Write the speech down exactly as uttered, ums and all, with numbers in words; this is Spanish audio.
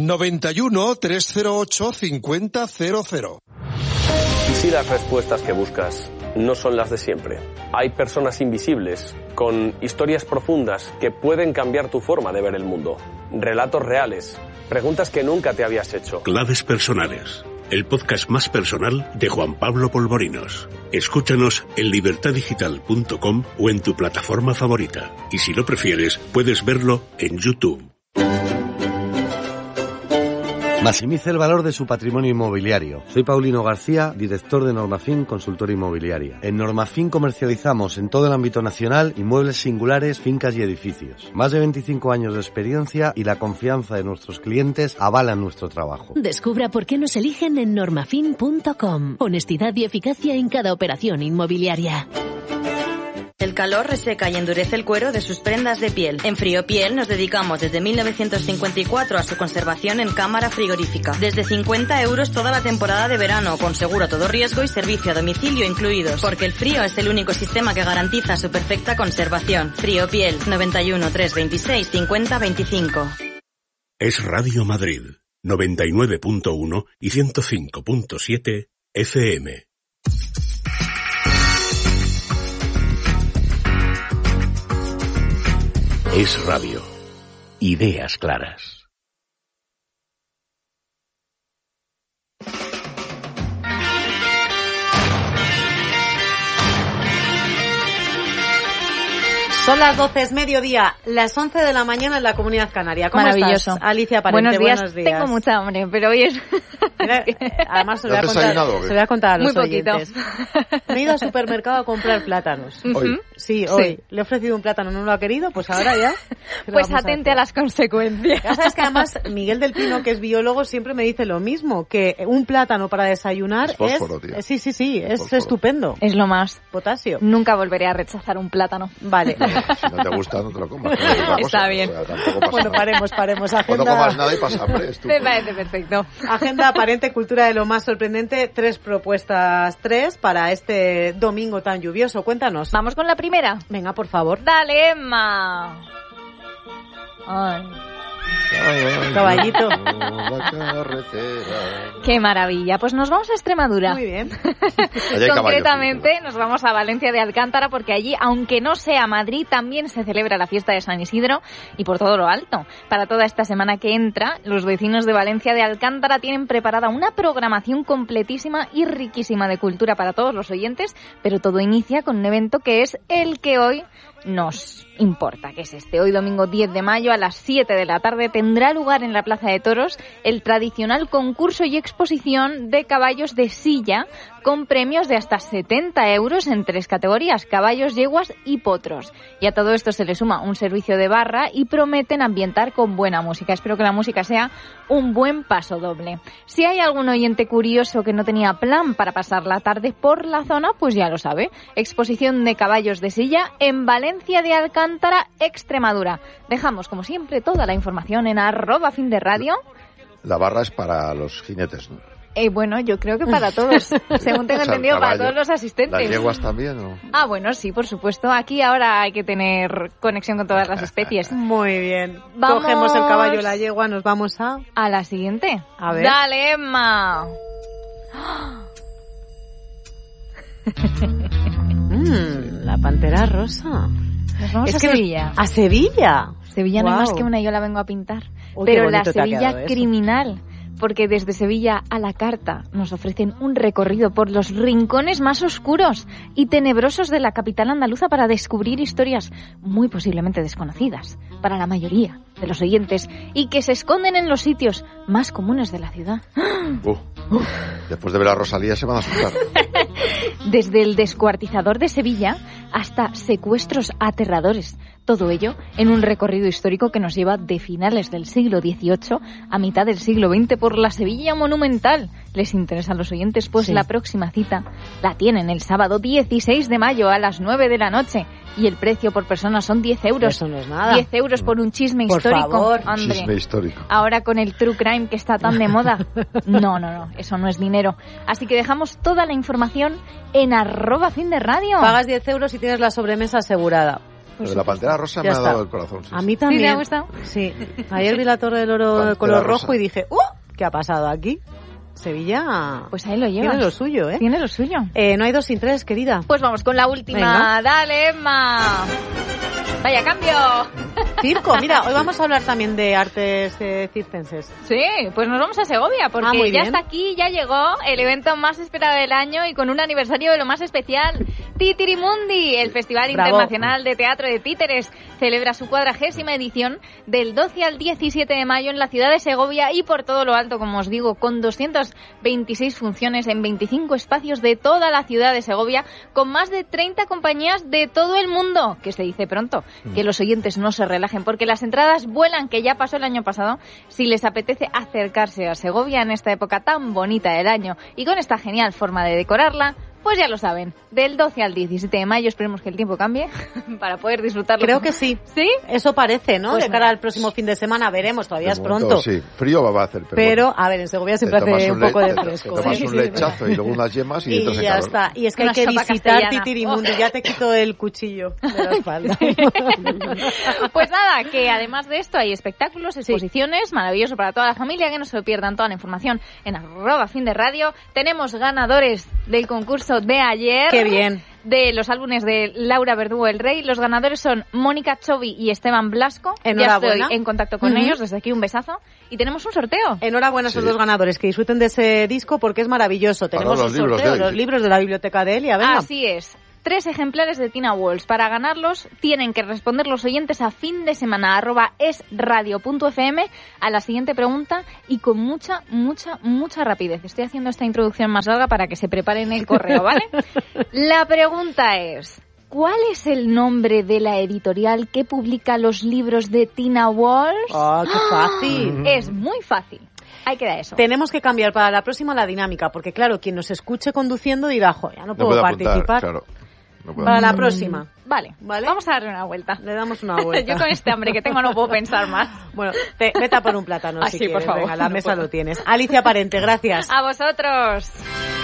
noventa y uno, trescientos ocho, cincuenta cero cero. ¿Y si las respuestas que buscas no son las de siempre? Hay personas invisibles, con historias profundas que pueden cambiar tu forma de ver el mundo. Relatos reales, preguntas que nunca te habías hecho. Claves personales, el podcast más personal de Juan Pablo Polvorinos. Escúchanos en libertad digital punto com o en tu plataforma favorita. Y si lo prefieres, puedes verlo en YouTube. Maximice el valor de su patrimonio inmobiliario. Soy Paulino García, director de Normafin Consultora Inmobiliaria. En Normafin comercializamos en todo el ámbito nacional inmuebles singulares, fincas y edificios. Más de veinticinco años de experiencia y la confianza de nuestros clientes avalan nuestro trabajo. Descubra por qué nos eligen en normafin punto com. Honestidad y eficacia en cada operación inmobiliaria. El calor reseca y endurece el cuero de sus prendas de piel. En Friopiel nos dedicamos desde mil novecientos cincuenta y cuatro a su conservación en cámara frigorífica. Desde cincuenta euros toda la temporada de verano, con seguro a todo riesgo y servicio a domicilio incluidos. Porque el frío es el único sistema que garantiza su perfecta conservación. Friopiel, noventa y uno, trescientos veintiséis, cincuenta veinticinco. Es Radio Madrid, noventa y nueve punto uno y ciento cinco punto siete F M. Es Radio. Ideas claras. Son las doce, es mediodía, las once de la mañana en la Comunidad Canaria. ¿Cómo Maravilloso. estás, Alicia Parente? Buenos días. Buenos días. Tengo mucha hambre, pero hoy es... Mira, además se lo, voy a contar, se lo voy a contar a los Muy poquito. oyentes. Me he ido al supermercado a comprar plátanos. ¿Hoy? Sí, hoy. Sí. Le he ofrecido un plátano, no lo ha querido, pues ahora ya... Pues atente a, a las consecuencias. Ya sabes que además Miguel del Pino, que es biólogo, siempre me dice lo mismo, que un plátano para desayunar es... Fósforo, tío. Sí, sí, sí, es Fósforo. estupendo. Es lo más. Potasio. Nunca volveré a rechazar un plátano. Vale. Si no te gusta, no te lo comas. Está cosa, bien. O sea, tampoco pasa Bueno, nada. paremos, paremos. Agenda... O no comas nada y pasa hambre. Es tu Me problema. parece perfecto. Agenda aparente, cultura de lo más sorprendente. Tres propuestas, tres, para este domingo tan lluvioso. Cuéntanos. Vamos con la primera. Venga, por favor. Dale, Emma. Ay. Caballito. La carretera. Qué maravilla. Pues nos vamos a Extremadura. Muy bien. Allá hay Concretamente caballos, nos vamos a Valencia de Alcántara porque allí, aunque no sea Madrid, también se celebra la fiesta de San Isidro y por todo lo alto. Para toda esta semana que entra, los vecinos de Valencia de Alcántara tienen preparada una programación completísima y riquísima de cultura para todos los oyentes, pero todo inicia con un evento que es el que hoy nos importa, que es este. Hoy domingo diez de mayo a las siete de la tarde tendrá lugar en la Plaza de Toros el tradicional concurso y exposición de caballos de silla con premios de hasta setenta euros en tres categorías: caballos, yeguas y potros. Y a todo esto se le suma un servicio de barra y prometen ambientar con buena música. Espero que la música sea un buen paso doble. Si hay algún oyente curioso que no tenía plan para pasar la tarde por la zona, pues ya lo sabe. Exposición de caballos de silla en Valencia de Alcántara, Extremadura. Dejamos, como siempre, toda la información en arroba fin de radio. La barra es para los jinetes, ¿no? Eh, bueno, yo creo que para todos, según tengo O sea, el entendido, para caballo. todos los asistentes. ¿Las yeguas también o...? Ah, bueno, sí, por supuesto. Aquí ahora hay que tener conexión con todas las especies. Muy bien. Vamos. Cogemos el caballo, la yegua, nos vamos a... A la siguiente. A ver. Dale, Emma. Mm, la pantera rosa. Nos vamos Es a que nos- Sevilla. ¿A Sevilla? Sevilla no hay Guau. más que una, yo la vengo a pintar. Uy, qué Pero la bonito te ha Sevilla quedado eso. criminal, porque desde Sevilla a la carta nos ofrecen un recorrido por los rincones más oscuros y tenebrosos de la capital andaluza para descubrir historias muy posiblemente desconocidas para la mayoría de los oyentes y que se esconden en los sitios más comunes de la ciudad. Uh, después de ver a Rosalía se van a asustar. Desde el descuartizador de Sevilla hasta secuestros aterradores. Todo ello en un recorrido histórico que nos lleva de finales del siglo dieciocho a mitad del siglo veinte por la Sevilla monumental. ¿Les interesa a los oyentes? Pues Sí. la próxima cita la tienen el sábado dieciséis de mayo a las nueve de la noche. Y el precio por persona son diez euros. Eso no es nada. diez euros por un chisme Por histórico. favor. Hombre. Chisme histórico. Ahora con el true crime que está tan de moda. No, no, no, eso no es dinero. Así que dejamos toda la información en arroba fin de radio. Pagas diez euros y tienes la sobremesa asegurada. Lo de la Pantera Rosa Ya me ha está. dado el corazón. Sí, A sí. mí también. ¿Sí te ha gustado? Sí. Ayer vi la Torre del Oro de Pantera color rosa. rojo y dije, ¡uh! ¿Qué ha pasado aquí? Sevilla Pues ahí lo llevas. tiene lo suyo, ¿eh? Tiene lo suyo. Eh, no hay dos sin tres, querida. Pues vamos con la última. Venga. Dale, Emma. Vaya cambio. Circo, mira, hoy vamos a hablar también de artes eh, circenses. Sí, pues nos vamos a Segovia, porque Ah, muy ya bien. está aquí, ya llegó el evento más esperado del año y con un aniversario de lo más especial. Titirimundi, el Festival Bravo. Internacional de Teatro de Títeres, celebra su cuadragésima edición del doce al diecisiete de mayo en la ciudad de Segovia y por todo lo alto, como os digo, con doscientas veintiséis funciones en veinticinco espacios de toda la ciudad de Segovia, con más de treinta compañías de todo el mundo, que se dice pronto, que los oyentes no se relajen, porque las entradas vuelan, que ya pasó el año pasado. Si les apetece acercarse a Segovia en esta época tan bonita del año y con esta genial forma de decorarla, pues ya lo saben, del doce al diecisiete de mayo, esperemos que el tiempo cambie para poder disfrutarlo. Creo que sí. ¿Sí? Eso parece, ¿no? Pues de cara nada. al próximo fin de semana veremos, todavía De es momento, pronto. Sí, frío va a hacer, pero, Pero, bueno. a ver, en Segovia siempre Te tomas hace un le- poco de te- fresco. Te tomas Sí, un sí, lechazo y luego unas yemas y, Y entras en ya calor. está. Y es que Una hay que sopa visitar castellana. Titirimundi. Oh. Ya te quito el cuchillo de la espalda. Pues nada, que además de esto hay espectáculos, exposiciones, maravilloso para toda la familia, que no se lo pierdan toda la información en arroba fin de radio. Tenemos ganadores del concurso de ayer. Qué bien. De los álbumes de Laura Verdugo El Rey. Los ganadores son Mónica Chovi y Esteban Blasco. Ya Enhorabuena. estoy en contacto con Ujú. ellos, desde aquí un besazo. Y tenemos un sorteo. Enhorabuena a esos Sí. dos ganadores, que disfruten de ese disco porque es maravilloso. Tenemos los un libros sorteo, de los Eli. libros de la biblioteca de Elia. Venga. Así es. Tres ejemplares de Tina Walls. Para ganarlos tienen que responder los oyentes a fin de semana arroba esradio.fm a la siguiente pregunta y con mucha, mucha, mucha rapidez. Estoy haciendo esta introducción más larga para que se preparen el correo, ¿vale? La pregunta es, ¿cuál es el nombre de la editorial que publica los libros de Tina Walls? ¡Oh, qué fácil! Es muy fácil. Ahí queda eso. Tenemos que cambiar para la próxima la dinámica, porque claro, quien nos escuche conduciendo dirá, jo, ya no No puedo puede apuntar, participar. claro. No puede Para la apuntar. próxima. Vale, ¿Vale? vamos a darle una vuelta. Le damos una vuelta. Yo con este hambre que tengo no puedo pensar más. Bueno, te, vete a por un plátano Ah, si sí, por quieres. favor. Venga, la No mesa puedo. lo tienes. Alicia Parente, gracias. A vosotros.